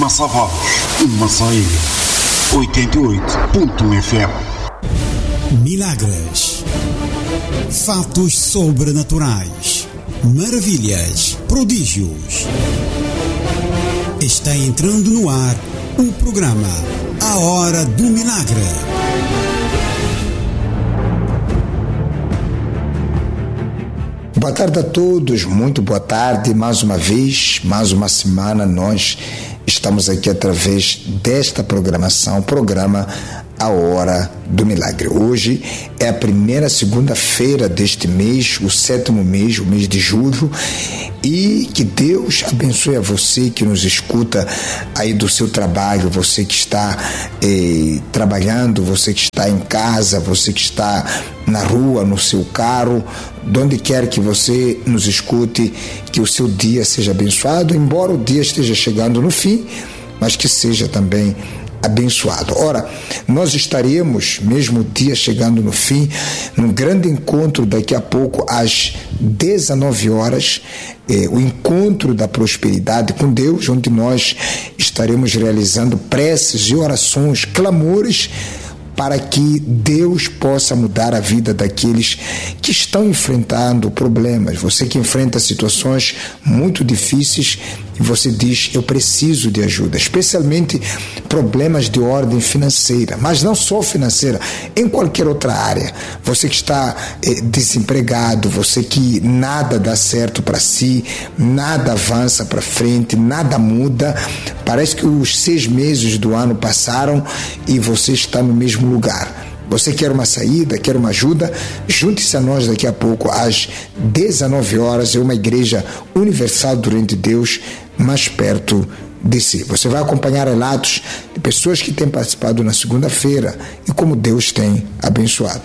Massavados, Massaia, 88.1 FM. Milagres, fatos sobrenaturais, maravilhas, prodígios. Está entrando no ar o programa A Hora do Milagre. Boa tarde a todos, muito boa tarde. Mais uma vez, mais uma semana, nós estamos aqui através desta programação, programa A Hora do Milagre. Hoje é a primeira segunda-feira deste mês, o sétimo mês, o mês de julho, e que Deus abençoe a você que nos escuta aí do seu trabalho, você que está trabalhando, você que está em casa, você que está na rua, no seu carro, de onde quer que você nos escute, que o seu dia seja abençoado, embora o dia esteja chegando no fim, mas que seja também abençoado. Ora, nós estaremos, mesmo o dia chegando no fim, num grande encontro daqui a pouco às 19 horas, o encontro da prosperidade com Deus, onde nós estaremos realizando preces e orações, clamores, para que Deus possa mudar a vida daqueles que estão enfrentando problemas. Você que enfrenta situações muito difíceis e você diz, eu preciso de ajuda, especialmente problemas de ordem financeira, mas não só financeira, em qualquer outra área. Você que está desempregado, você que nada dá certo para si, nada avança para frente, nada muda, parece que os 6 meses do ano passaram e você está no mesmo lugar. Você quer uma saída, quer uma ajuda? Junte-se a nós daqui a pouco às 19 horas, é uma igreja universal do Reino de Deus, mais perto de si. Você vai acompanhar relatos de pessoas que têm participado na segunda-feira e como Deus tem abençoado.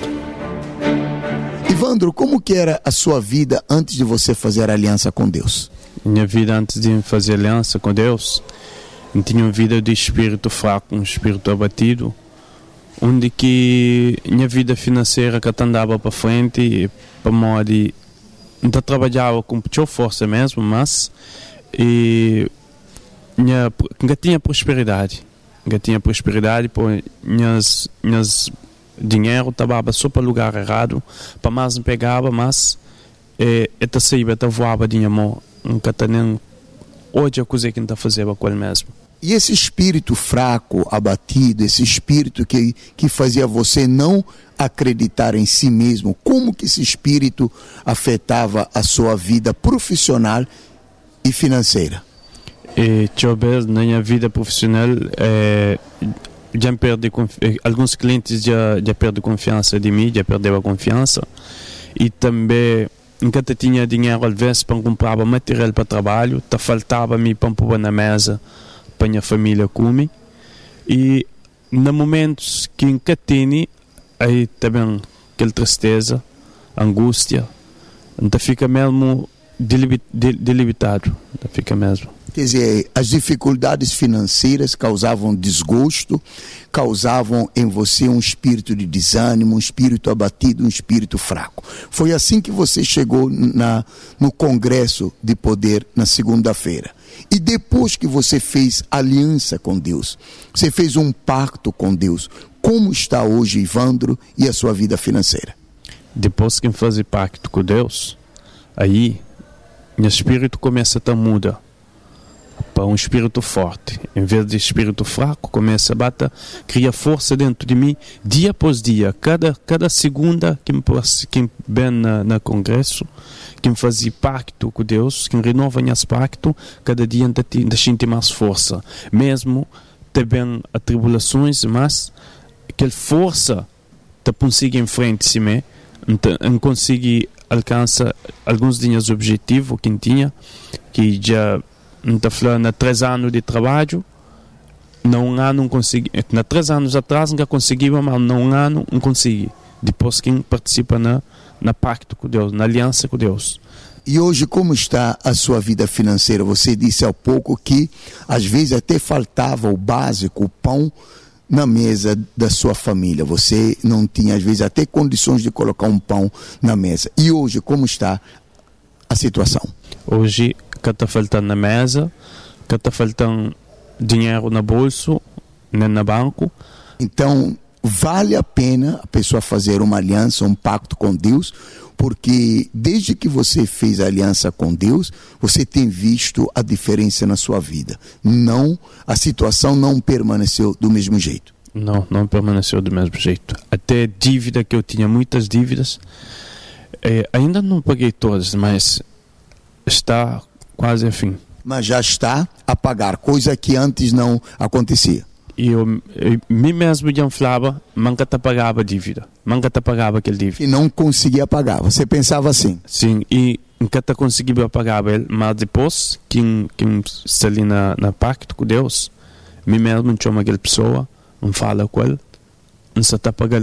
Ivandro, como que era a sua vida antes de você fazer aliança com Deus? Minha vida antes de fazer aliança com Deus, eu tinha uma vida de espírito fraco, um espírito abatido, onde que minha vida financeira que andava para frente e para modo não trabalhava com muita força mesmo, mas nunca tinha prosperidade, por minhas dinheiro estava só para lugar errado, para mais não pegava, mas esta saída voava de minha mão, nunca nem hoje a coisa que não fazia com ele mesmo. E esse espírito fraco, abatido, esse espírito que fazia você não acreditar em si mesmo, como que esse espírito afetava a sua vida profissional e financeira? Na minha vida profissional, já perdi alguns clientes já perderam confiança de mim, já perderam a confiança, e também nunca tinha dinheiro às vezes para comprar material para trabalho, faltava-me para pôr na mesa para a minha família comer, e nos momentos que nunca tinha, aí também aquela tristeza, angústia, então fica mesmo delimitado, fica mesmo. Quer dizer, as dificuldades financeiras causavam desgosto, causavam em você um espírito de desânimo, um espírito abatido, um espírito fraco. Foi assim que você chegou no Congresso de Poder na segunda-feira. E depois que você fez aliança com Deus, você fez um pacto com Deus, como está hoje Ivandro e a sua vida financeira? Depois que faz pacto com Deus, aí meu espírito começa a mudar para um espírito forte, em vez de espírito fraco, começa a bater, cria força dentro de mim, dia após dia, cada segunda que vem na congresso, que me fazia pacto com Deus, que me renova esse pacto, cada dia ainda sinto mais força, mesmo também as tribulações, mas aquela força te consigo em frente de si mesmo, não consigo alcançar alguns dos meus objetivos que tinha, que já não está falando há 3 anos de trabalho, não consegui, há 3 anos atrás nunca consegui, mas não ano não consegui. Depois que participa na pacto com Deus, na aliança com Deus. E hoje como está a sua vida financeira? Você disse há pouco que às vezes até faltava o básico, o pão na mesa da sua família. Você não tinha às vezes até condições de colocar um pão na mesa. E hoje como está a situação? Hoje que está faltando na mesa, que está faltando dinheiro na bolso, nem no banco. Então, vale a pena a pessoa fazer uma aliança, um pacto com Deus, porque desde que você fez a aliança com Deus, você tem visto a diferença na sua vida. Não, a situação não permaneceu do mesmo jeito. Não permaneceu do mesmo jeito. Até dívida, que eu tinha muitas dívidas, ainda não paguei todas, mas está quase a fim. Mas já está a pagar, coisa que antes não acontecia. E eu mim mesmo já falava, nunca te pagava a dívida, nunca te pagava aquele dívida. E não conseguia pagar, você pensava assim? Sim, e nunca te conseguia pagar ele, mas depois que está ali na pacto com Deus, mim mesmo chama aquela pessoa, fala com ele, não se está pagando